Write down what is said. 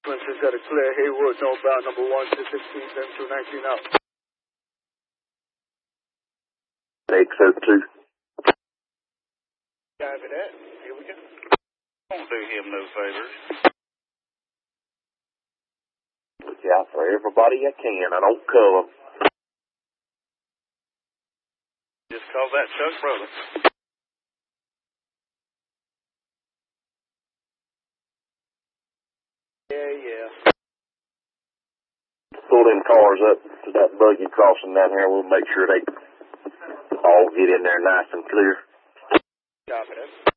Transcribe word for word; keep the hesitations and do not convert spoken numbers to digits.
Just got a clear Haywood, northbound number one, two sixteen, seven two nineteen out. X oh two. Copy that. Here we go. Don't do him no favors. Look out for everybody I can. I don't cover. Just call that Chuck brother. Yeah, yeah. Pull them cars up to that buggy crossing down here. We'll make sure they all get in there nice and clear. Copy that.